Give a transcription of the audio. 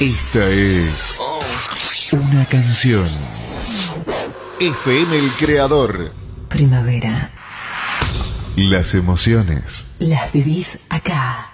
Esta es una canción. FM El Creador. Primavera. Las emociones Las vivís acá.